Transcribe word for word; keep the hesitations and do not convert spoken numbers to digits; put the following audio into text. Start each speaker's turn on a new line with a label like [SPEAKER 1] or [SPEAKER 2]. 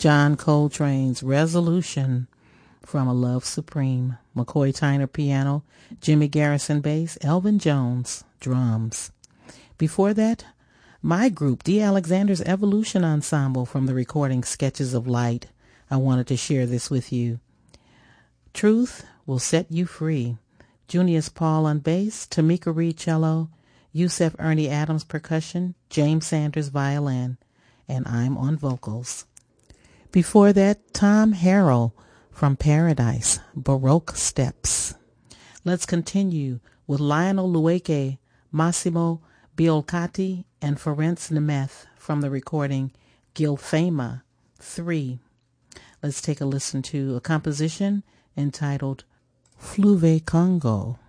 [SPEAKER 1] John Coltrane's Resolution from A Love Supreme. McCoy Tyner piano, Jimmy Garrison bass, Elvin Jones drums. Before that, my group, D. Alexander's Evolution Ensemble from the recording Sketches of Light. I wanted to share this with you. Truth Will Set You Free. Junius Paul on bass, Tamika Reed cello, Yusef Ernie Adams percussion, James Sanders violin, and I'm on vocals. Before that, Tom Harrell from Paradise, Baroque Steps. Let's continue with Lionel Lueke, Massimo Biolcati, and Ferenc Nemeth from the recording Gilfama three. Let's take a listen to a composition entitled Fluve Congo.